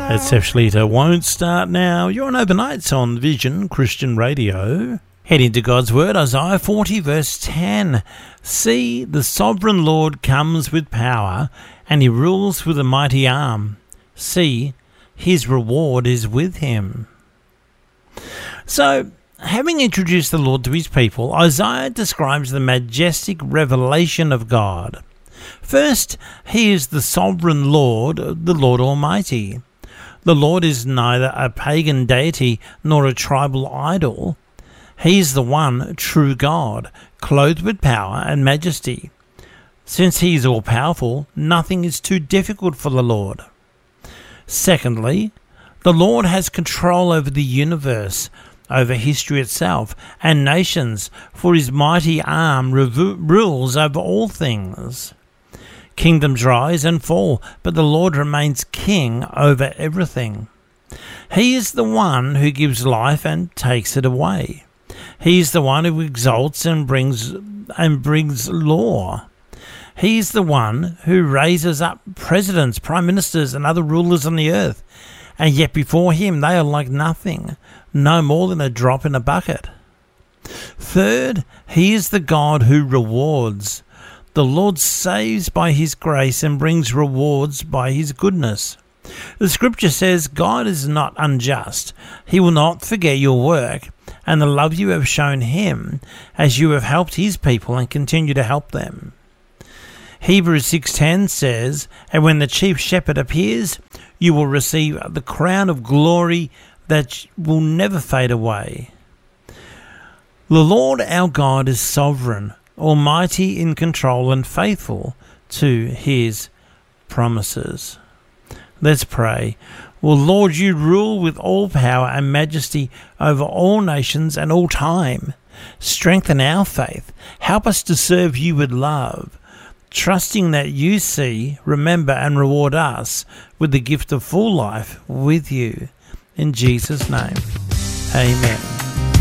That's Steph Schleter. Won't Start Now. You're on Overnights on Vision Christian Radio. Heading to God's Word, Isaiah 40 verse 10. See, the sovereign Lord comes with power, and he rules with a mighty arm. See, his reward is with him. So, having introduced the Lord to his people, Isaiah describes the majestic revelation of God. First, he is the sovereign Lord, the Lord Almighty. The Lord is neither a pagan deity nor a tribal idol. He is the one true God, clothed with power and majesty. Since he is all-powerful, nothing is too difficult for the Lord. Secondly, the Lord has control over the universe, over history itself, and nations, for his mighty arm rules over all things. Kingdoms rise and fall, but the Lord remains king over everything. He is the one who gives life and takes it away. He is the one who exalts and brings law. He is the one who raises up presidents, prime ministers, and other rulers on the earth, and yet before him they are like nothing, no more than a drop in a bucket. Third, he is the God who rewards. The Lord saves by his grace and brings rewards by his goodness. The scripture says God is not unjust. He will not forget your work and the love you have shown him as you have helped his people and continue to help them. Hebrews 6:10 says, and when the chief shepherd appears, you will receive the crown of glory that will never fade away. The Lord our God is sovereign, almighty, in control, and faithful to his promises. Let's pray. Well, Lord, you rule with all power and majesty over all nations and all time. Strengthen our faith. Help us to serve you with love, trusting that you see, remember, and reward us with the gift of full life with you. In Jesus' name, amen.